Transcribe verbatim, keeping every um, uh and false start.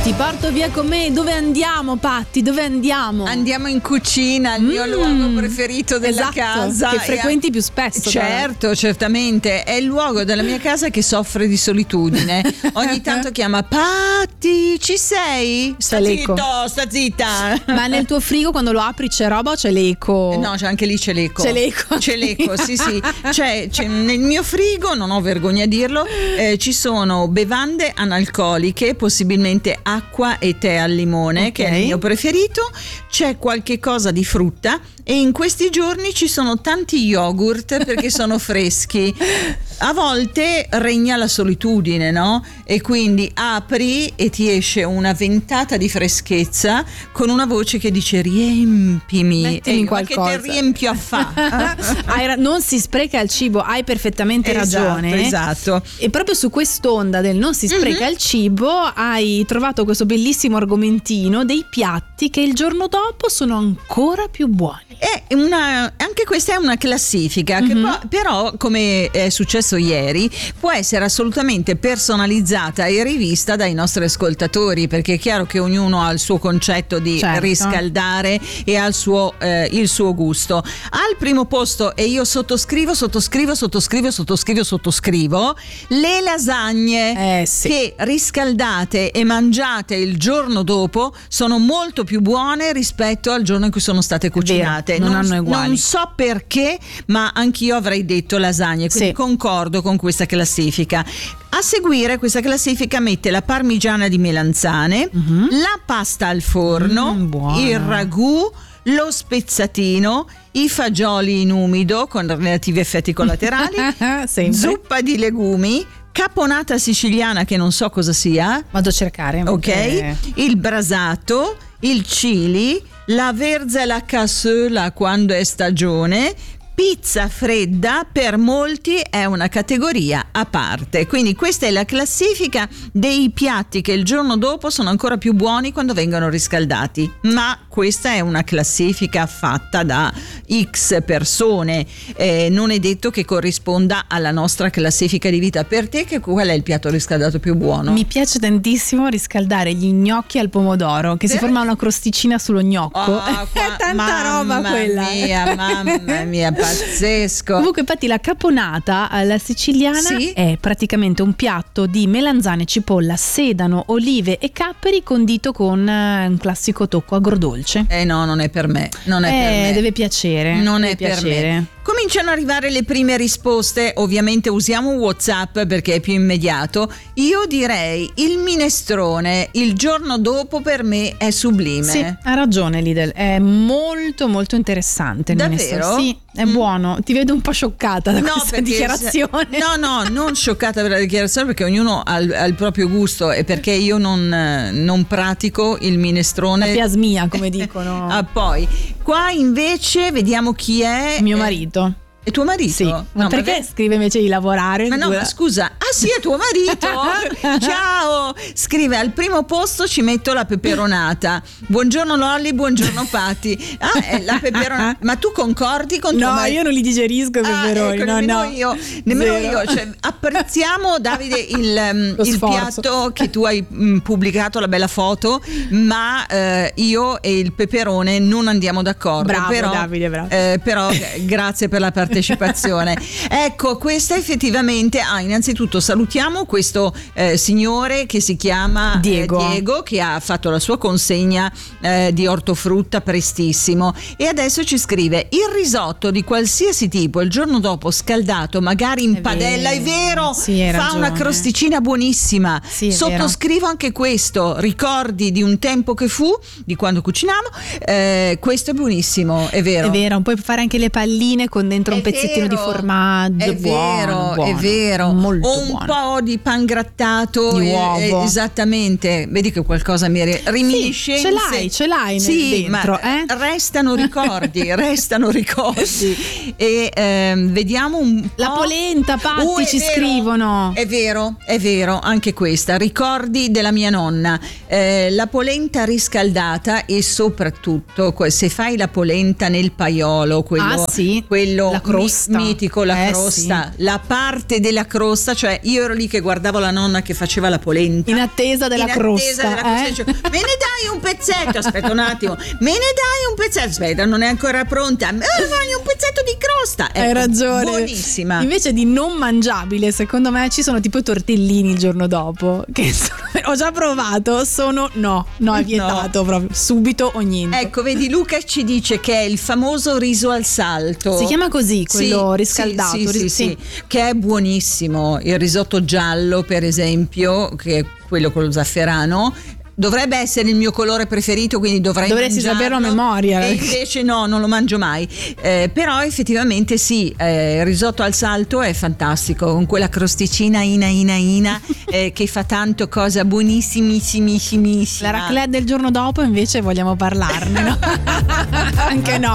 Ti porto via con me. Dove andiamo, Patti? Dove andiamo? Andiamo in cucina, il mio mm. luogo preferito della esatto, casa. Che frequenti più spesso. Certo, certamente. È il luogo della mia casa che soffre di solitudine. Ogni tanto chiama: Patti, ci sei? Sta zitto, sta zitta. Ma nel tuo frigo quando lo apri c'è roba o c'è l'eco? No, c'è anche lì c'è l'eco. C'è l'eco. C'è l'eco, sì sì. C'è, c'è nel mio frigo, non ho vergogna a dirlo, eh, ci sono bevande analcoliche, possibilmente acqua e tè al limone, okay, che è il mio preferito. C'è qualche cosa di frutta e in questi giorni ci sono tanti yogurt perché sono freschi. A volte regna la solitudine, no? E quindi apri e ti esce una ventata di freschezza con una voce che dice: riempimi. Mettimi e qualcosa. Che te riempio a fa. Non si spreca il cibo, hai perfettamente esatto, ragione. Esatto. E proprio su quest'onda del non si spreca mm-hmm. il cibo hai trovato questo bellissimo argomentino dei piatti che il giorno dopo sono ancora più buoni. È una, anche questa è una classifica mm-hmm. che po- però, come è successo ieri, può essere assolutamente personalizzata e rivista dai nostri ascoltatori, perché è chiaro che ognuno ha il suo concetto di certo. riscaldare e ha il suo, eh, il suo gusto. Al primo posto, e io sottoscrivo, sottoscrivo, sottoscrivo, sottoscrivo, sottoscrivo, le lasagne eh, sì. che riscaldate e mangiate il giorno dopo sono molto più buone rispetto al giorno in cui sono state cucinate. Non, non hanno uguali. Non so perché, ma anch'io avrei detto lasagne, quindi sì. concordo con questa classifica. A seguire questa classifica mette la parmigiana di melanzane, uh-huh. la pasta al forno, mm, il ragù, lo spezzatino, i fagioli in umido con relativi effetti collaterali, zuppa di legumi, caponata siciliana che non so cosa sia. Vado a cercare. Ok, perché... il brasato, il chili, la verza e la cassola quando è stagione. Pizza fredda per molti è una categoria a parte, quindi questa è la classifica dei piatti che il giorno dopo sono ancora più buoni quando vengono riscaldati, ma questa è una classifica fatta da X persone, eh, non è detto che corrisponda alla nostra classifica di vita. Per te che qual è il piatto riscaldato più buono? Mi piace tantissimo riscaldare gli gnocchi al pomodoro, che si eh? forma una crosticina sullo gnocco. Oh, qua, è tanta roba quella. Mamma mia, mamma mia, pazzesco. Comunque infatti la caponata alla siciliana sì? è praticamente un piatto di melanzane, cipolla, sedano, olive e capperi condito con un classico tocco agrodolce. Eh no, non è per me, non è eh, per me. Deve piacere. Non deve è piacere. per me. Cominciano ad arrivare le prime risposte, ovviamente usiamo WhatsApp perché è più immediato. Io direi il minestrone il giorno dopo per me è sublime. Sì, ha ragione Lidl, è molto molto interessante il davvero? minestrone. Sì, è mm. buono. Ti vedo un po' scioccata da no, questa dichiarazione. Se, no, no, non scioccata per la dichiarazione, perché ognuno ha il, ha il proprio gusto e perché io non, non pratico il minestrone. La piasmia, come dicono. Ah, poi qua invece vediamo chi è. Mio marito. È tuo marito? Sì. Ma no, perché ma... scrive invece di lavorare? Ma no, ma scusa. Ah sì, è tuo marito? Ciao. Scrive: al primo posto ci metto la peperonata. Buongiorno Lolli, buongiorno Patti. Ah, è la peperonata. Ma tu concordi con tuo no, marito? No, io non li digerisco i peperoni. Ah, ecco, no, nemmeno no. io. Nemmeno io. Cioè, apprezziamo, Davide, il, il piatto che tu hai mh, pubblicato, la bella foto, ma eh, io e il peperone non andiamo d'accordo. Bravo però, Davide, bravo. Eh, però grazie per la partecipazione. Ecco, questa effettivamente ah, innanzitutto salutiamo questo eh, signore che si chiama Diego. Eh, Diego, che ha fatto la sua consegna eh, di ortofrutta prestissimo e adesso ci scrive: il risotto di qualsiasi tipo il giorno dopo scaldato, magari in è padella, vero. è vero, sì, fa ragione. Una crosticina buonissima. Sì, sottoscrivo vero. Anche questo, ricordi di un tempo che fu, di quando cucinavo, eh, questo è buonissimo, è vero. È vero, puoi fare anche le palline con dentro è un pezzettino vero, di formaggio. È buono, vero, buono, è vero. molto o un buono. po' di pan grattato di eh, uovo. Esattamente, vedi che qualcosa mi re- reminiscenze. Sì, ce l'hai, ce l'hai sì, dentro, ma eh? restano ricordi, restano ricordi. E ehm, vediamo un po'. La polenta, Patti, uh, ci vero, scrivono. È vero, è vero, anche questa. Ricordi della mia nonna. Eh, la polenta riscaldata e soprattutto se fai la polenta nel paiolo, quello, ah, sì. quello la crosta. Mi, mitico, la eh, crosta, sì. la parte della crosta, cioè io ero lì che guardavo la nonna che faceva la polenta pronta. In attesa della in crosta. Attesa della eh? crosta. Me ne dai un pezzetto? Aspetta un attimo. Me ne dai un pezzetto? Aspetta, non è ancora pronta. Me voglio un pezzetto di crosta. Ecco, hai ragione. Buonissima. Invece di non mangiabile, secondo me ci sono tipo i tortellini il giorno dopo, che sono, ho già provato, sono no, no è vietato, no. Proprio subito o niente. Ecco, vedi, Luca ci dice che è il famoso riso al salto. Si chiama così, quello sì, riscaldato. Sì, sì, ris- sì, sì, che è buonissimo. Il risotto giallo, per esempio, che è quello con lo zafferano, dovrebbe essere il mio colore preferito, quindi dovrei dovresti mangiarlo, saperlo a memoria, e invece no, non lo mangio mai, eh, però effettivamente sì, eh, il risotto al salto è fantastico, con quella crosticina ina ina ina eh, che fa tanto cosa buonissimissimissima. La raclette del giorno dopo invece vogliamo parlarne, no? Anche no.